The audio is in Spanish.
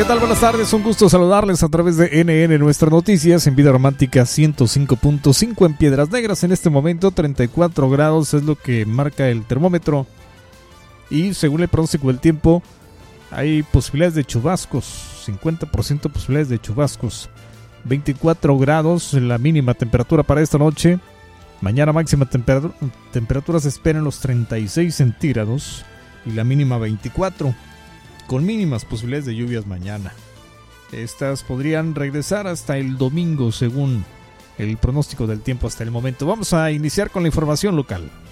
¿Qué tal? Buenas tardes, un gusto saludarles a través de NN Nuestras Noticias en Vida Romántica 105.5 en Piedras Negras. En este momento 34 grados es lo que marca el termómetro y según el pronóstico del tiempo hay posibilidades de chubascos, 50% posibilidades de chubascos, 24 grados la mínima temperatura para esta noche. Mañana máxima temperatura se espera en los 36 centígrados y la mínima 24, con mínimas posibilidades de lluvias mañana. Estas podrían regresar hasta el domingo según el pronóstico del tiempo hasta el momento. Vamos a iniciar con la información local.